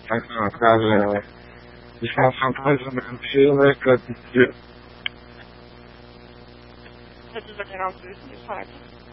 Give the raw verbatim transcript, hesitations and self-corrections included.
kako vam kaže, ja sam prezidencije kad je... Prezidencije,